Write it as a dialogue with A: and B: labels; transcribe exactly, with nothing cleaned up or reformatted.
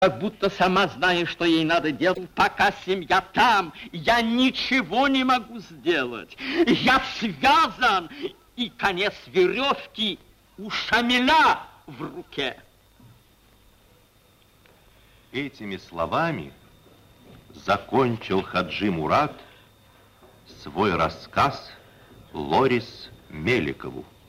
A: как будто сама знаешь, что ей надо делать. Пока семья там, я ничего не могу сделать. Я связан, и конец веревки у Шамиля в руке.
B: Этими словами закончил Хаджи Мурат свой рассказ Лорис Меликову.